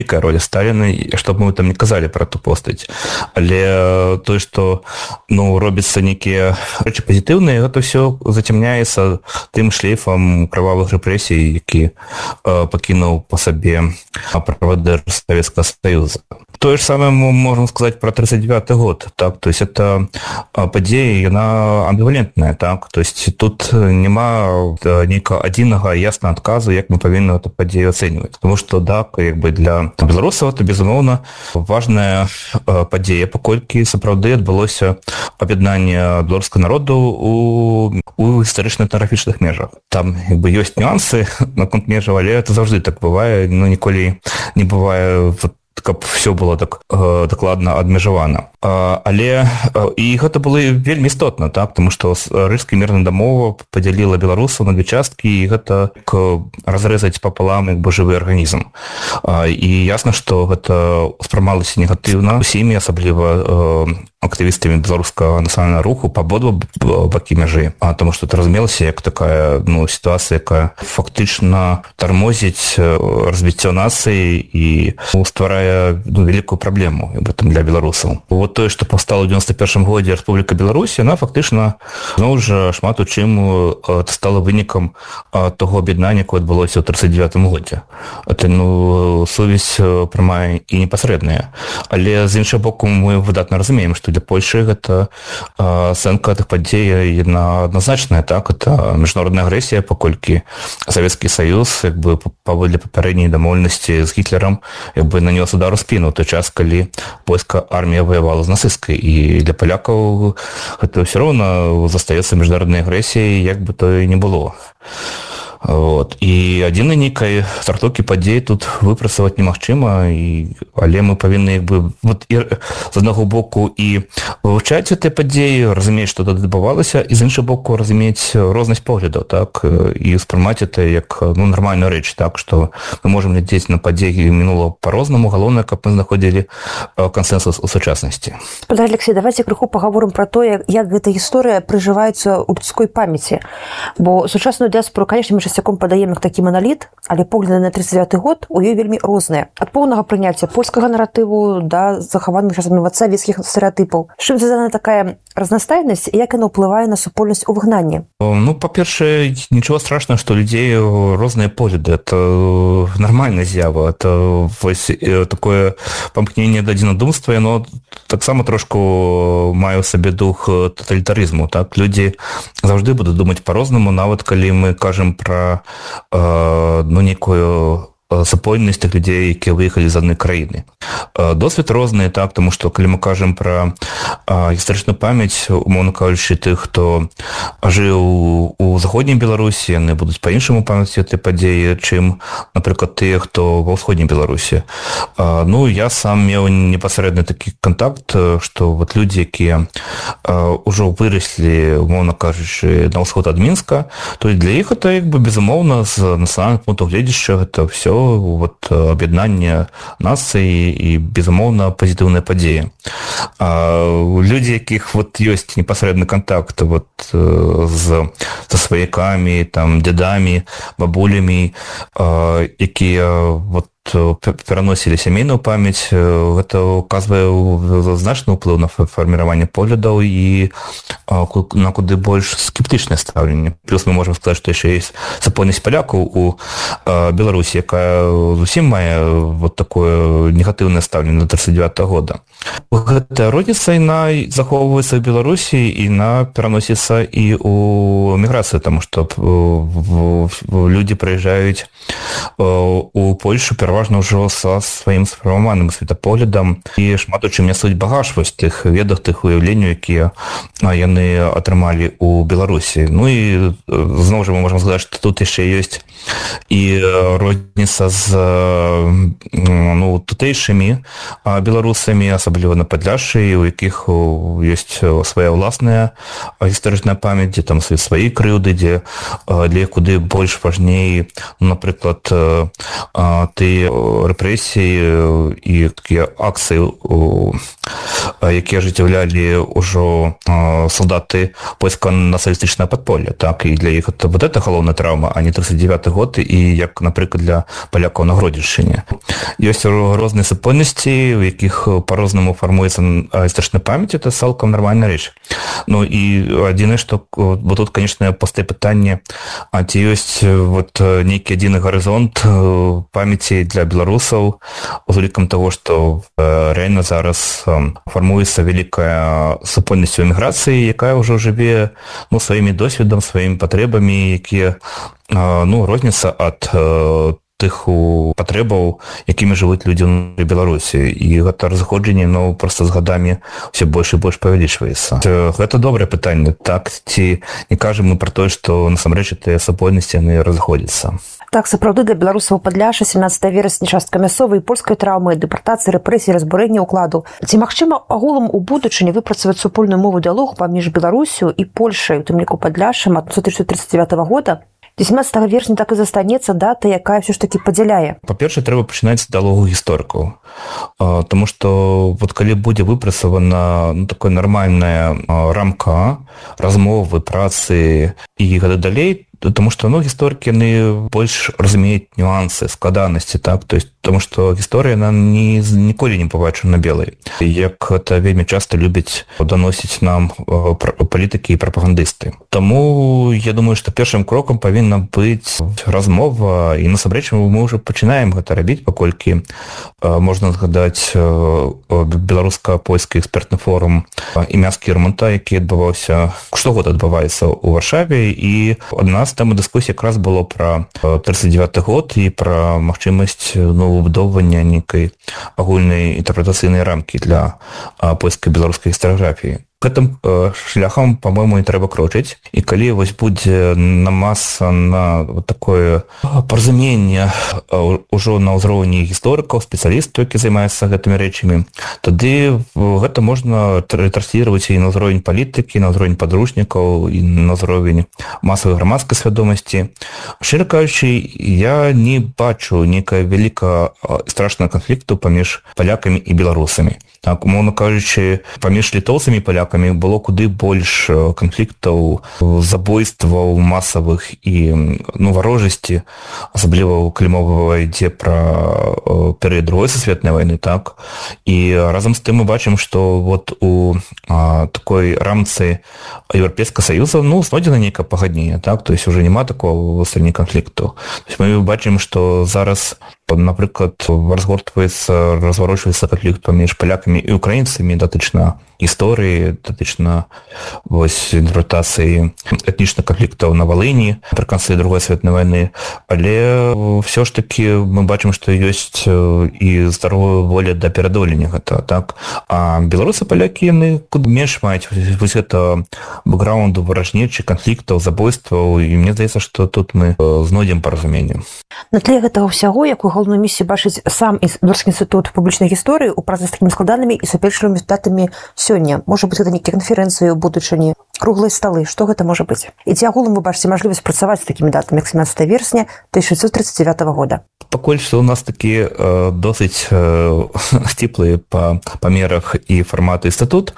вялікая роля Сталіна, што б мы там не казалі пра ту постаць. Але тое, што робяцца нейкія рэчы пазітыўныя, гэта ўсё зацемняецца тым шлейфам крывавых рэпрэсій, які пакінуў па сабе правадыр Савецкага Саюза. То же самое мы можем сказать про 1939 год, так, то есть это падзея, яна амбівалентная, так, то есть тут нема нейкага адзінага яснага адказу, як мы павінны эту падзею ацэньваць, потому что, да, як бы для беларусаў это, безумоўна, важная падзея, паколькі сапраўды адбылося аб'яднанне беларускага народу у гістарычна-этнаграфічных межах. Там, як бы, ёсць нюансы наконт межаў, але это заўжды так бывае, ніколі не бывае каб все было так дакладна адмежавана. Але і гэта было вельмі істотна, так, тому што рыжская мірная дамова падзяліла беларусаў на две часткі, і гэта разрэзаць папалам як бы жывы арганізм. І ясна, што гэта ўспрымалася негатыўна усімі, асабліва актывістамі беларускага нацыянальнага руху па абодва бакі мяжы, таму што это разумелася як такая сітуацыя, якая фактычна тармозіць развіццё нацыі і стварае вялікую праблему для беларусаў. Вот тое, што паўстала ў 91 годзе Рэспубліка Беларусь, яна фактычна зноў жа шмат у чым стала вынікам таго аб'яднання, якое адбылося ў 39 годзе. Это сувязь прамая і непасрэдная. Але з іншага боку мы выдатна разумеем, што для Польшы гэта ацэнка тых падзей яна адназначная, так, это міжнародная агрэсія, паколькі Савецкі Саюз як бы паводле папярэдняй дамоўленасці з Гітлерам як бы нанёс удар у спіну ў той час, калі польская армія ваявала з нацысцкай, і для палякаў гэта ўсё роўна застаецца міжнароднай агрэсіяй, як бы то і не было. Вот. І адзінай нейкай стартоўкі падзей тут выпрацаваць немагчыма, але мы павінны як бы з аднаго боку і вывучаць гэтыя падзеі, разумець, што тут адбывалася, і з іншага боку разумець рознасць поглядаў, так, і ўспрымаць гэта як нармальную рэч, так, што мы можам глядзець на падзеі мінулага па-рознаму, галоўнае, каб мы знаходзілі кансэнсус у сучаснасці. Спадар Алексей, давайте крыху пагаворым пра тое, як гэта гісторыя прыжываецца ў людской памяці, бо сучасную дыяспору, канешне, мы часцяком падаем як такі маналіт, але погляды на 39 год у ёй вельмі розныя. Ад поўнага прыняцця польскага наратыву да захаваных часамі савецкіх стэрэатыпаў. З чым звязана такая разнастайнасць і як яна ўплывае на супольнасць у выгнанні? Па-першае, нічого страшного, што людзей розныя погляды. Это нармальная з'ява. Это такое памкненне да адзінадумства, яно таксама трошку мае ў сабе дух тоталітарызму. Так? Людзі заўжды будуць думаць па-рознаму, нават калі мы кажам пра нейкую супольнасць тых людзей, якія выехалі з адной краіны. Досвед розны, так, тому што калі мы кажам пра гістарычную памяць, умоўна кажучы, тых, хто жыў у заходняй Беларусі, яны будуць па-іншаму памяці гэтай падзеі, чым, напрыклад, тыя, хто ва ўсходняй Беларусі. Я сам меў непасрэдны такі кантакт, што вот людзі, якія ўжо выраслі, умоўна кажучы, на ўсход ад Мінска, то для іх это, як бы, безумоўна, з нацыянальнага пункту гледзяча, гэта ўсё аб'яднанне нацыі і, безумоўна, пазітыўная падзея. Людзі, якіх ёсць непасрэдны кантакт са сваякамі, дзядамі, бабулямі, якія пераносілі сямейную памяць, гэта указвае значны ўплыў на фарміраванне поглядаў і на куды больш скептычнае стаўленне. Плюс мы можам сказаць, што яшчэ ёсць супольнасць палякаў у Беларусі, якая зусім мае такое негатыўнае стаўленне да 39 года. Гэтая розніца яна захоўваецца ў Беларусі і яна пераносіцца і ў міграцыю, таму што людзі прыязджаюць у Польшу пераважна ўжо са сваім сфармаваным светапоглядам і шмат у чым нясуць багаж вось тых ведах, тых уяўленняў, якія яны атрымалі ў Беларусі. І зноў жа мы можам сказаць, што тут яшчэ ёсць і розніца з тутэйшымі беларусамі, асабліва на Падляшшы, у якіх ёсць свая ўласная гістарычная памяць, дзе там свае крыўды, дзе для іх куды больш важней, напрыклад, тыя рэпрэсіі і такія акцыі якія ажыццяўлялі ўжо салдаты польска-нацыялістычнага падполля, так, і для іх вот это галоўная траўма, а не 39-й год, і як, напрыклад, для палякаў на Гродзеншчыне. Ёсць розныя супольнасці, у якіх па-рознаму фармуецца гістарычная памяць, это цалкам нармальная рэч. Ну і адзінае, што вот тут, конечно, пастае пытанне, а ці ёсць вот нейкі адзіны гарызонт памяці для беларусаў з улікам таго, што рэальна зараз фармуецца вялікая супольнасць у эміграцыі, якая ўжо жыве сваімі досведам, сваімі патрэбамі, якія розняцца ад тых патрэбаў, якімі жывуць людзі ў Беларусі. І гэта разыходжанне проста з гадамі ўсё больш і больш павялічваецца. Гэта добрае пытанне, так? Ці не кажам мы пра тое, што насамрэч тыя супольнасці яны разыходзяцца? Так, сапраўды для беларусаў Падляшша 17 верасня частка мясцовай польскай траўмы, дэпартацыі, рэпрэсіі, разбурэння ўкладу. Ці магчыма агулам у будучыні выпрацаваць супольную мову дыялогу паміж Беларусю і Польшай, у тым ліку Падляшшам ад 1939 года? 17 верасня так і застанецца дата, якая ўсё ж такі падзяляе. Па-першае, трэба пачынаць з дыялогу гісторыкаў. Таму што вот калі будзе выпрацавана такая нармальная рамка размовы, працы і гэта далей, тому што гісторыкі яны больш разумеюць нюансы, складанасці, так? То есть, тому што гісторыя яна ніколі не пабачана белай. Як гэта вельмі часта любяць даносіць нам палітыкі і прапагандысты. Таму я думаю, што першым крокам павінна быць размова, і насамрэч мы ўжо пачынаем гэта рабіць, паколькі можна згадаць беларуска-польскі экспертны форум імя Скірмонта, які адбываўся, штогод адбываецца ў Варшаве, і ад нас тэма дыскусіі якраз было пра 39 год і пра магчымасць выбудоўвання нейкай агульнай інтэрпрэтацыйнай рамкі для польскай беларускай гістарыяграфіі. Гэтым шляхам, па-мойму, і трэба крочыць. І калі вось будзе намаса на такое паразуменне ўжо на ўзроўні гісторыкаў, спецыялістаў, які займаюцца гэтымі рэчамі, тады гэта можна трансліраваць і на ўзровень палітыкі, на ўзровень падручнікаў, і на ўзровень масавай грамадскай свядомасці. Шчыра кажучы, я не бачу нейкага вялікага страшнага канфлікту паміж палякамі і беларусамі. Так, умоўна кажучы, паміж літоўцамі і палякамі было куды больш канфліктаў, забойстваў масавых і варожасці, асабліва калі мова ідзе пра перыяд Другой сусветнай вайны, так? І разам з тым мы бачым, што вот у такой рамцы Еўрапейскага Саюза знойдзена нейкае пагадненне, так? То есть уже няма такого востранні канфлікту. То есть мы бачым, што зараз, напрыклад, разварочваецца канфлікт паміж палякамі і украінцамі датычна гісторыі, датычна інтэрпрэтацыі этнічных канфліктаў на Валыні пры канцы Другой сусветнай вайны, але ўсё ж такі мы бачым, што ёсць і здаровая воля да перадолення гэта, так? А беларусы, палякі, яны куды менш маюць вось гэта бэкграунду варажнечых канфліктаў, забойстваў, і мне здаецца, што тут мы знойдзем паразуменне. На тле гэтага ўсяго, якую галоўную місію бачыць сам Беларускі інстытут публічнай гісторыі ў працы з такімі складанымі і супярэчлівымі датамі сёння? Можа быць, гэта нейкія канферэнцыі ў будучыні, круглыя сталы, што гэта можа быць? І ці агулам вы бачыце мажлівасць працаваць з такімі датамі, як 17 верасня 1939 года? Пакуль што ў нас такі досыць сціплыя па памерах і фармату інстытут.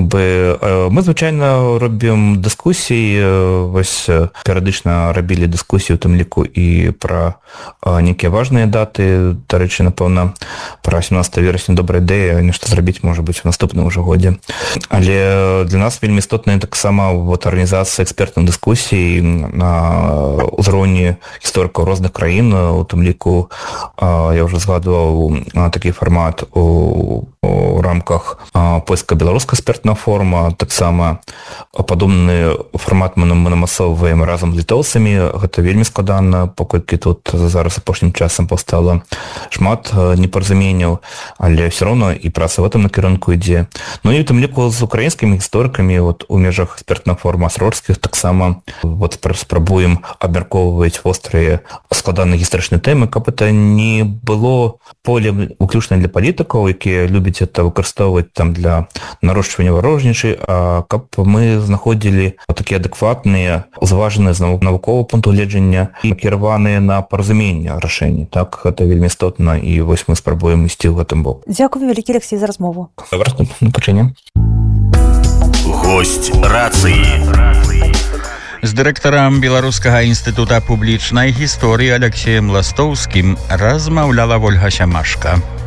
Мы звычайна робім дыскусіі, вось перыядычна рабілі дыскусію, у тым ліку і пра нейкія важныя даты. Дарэчы, напэўна, пра 17 верасня добрая ідэя, нешта зрабіць, можа быць, у наступным ужо годзе. Але для нас вельмі істотная таксама арганізацыя экспертных дыскусій на ўзроўні гісторыкаў розных краін, у тым ліку я ўжо згадваў такі фармат у рамках польска-беларускага экспертнага форума, таксама падобны фармат мы намасоўваем разам з літоўцамі. Гэта вельмі складана, паколькі тут зараз апошнім часам паўстала шмат непаразуменняў, але ўсё роўна і праца в гэтым накірунку ідзе. Ну і у тым ліку з украінскімі гісторыкамі у межах экспертнага форума асрорскіх таксама спрабуем абмяркоўваць вострыя складаныя гістарычныя тэмы, каб это не было полем выключна для палітыкаў, якія любяць робіць это выкарыстоўваць там для нарошчвання варожнічай, а каб мы знаходзілі такія адэкватныя, зважаныя з навуковага пункту гледжання і накіраваныя на паразуменне рашэнні. Так, гэта вельмі істотна, і вось мы спрабуем ісці ў гэтым бок. Дзякуй вялікі, Алексей, за размову. Добра, на пачынне. Госць рацыі. З дырэктарам Беларускага інстытута публічнай гісторыі Алексеем Ластоўскім размаўляла Ольга Сямашка.